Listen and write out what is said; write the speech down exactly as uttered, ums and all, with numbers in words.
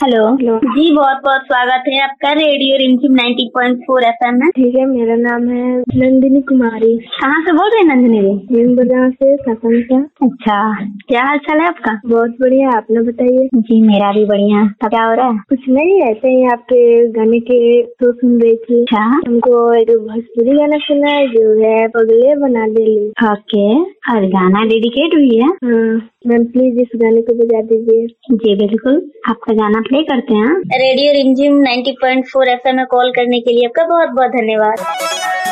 Hello जी, बहुत बहुत स्वागत है आपका रेडियो रिमझिम नाइंटी पॉइंट फोर एफएम में। ठीक है, मेरा नाम है नंदिनी कुमारी। कहाँ से बोल रहे हैं नंदिनी जी? निम्बुरा से सपन से। अच्छा, क्या हाल चाल है आपका? बहुत बढ़िया, आपने बताइए। जी मेरा भी बढ़िया। तो क्या हो रहा है? कुछ नहीं, ऐसे ही आपके गाने के तो सुन रही थी। अच्छा, हमको एक भोजपुरी गाना सुना है जो है पगले बना दे ली। ओके, और गाना डेडिकेट हुई है? हाँ मैम, प्लीज इस गाने को बजा दीजिए। जी बिल्कुल, आपका गाना प्ले करते हैं। रेडियो रिमझिम नाइंटी पॉइंट फोर एफएम में कॉल करने के लिए आपका बहुत बहुत धन्यवाद।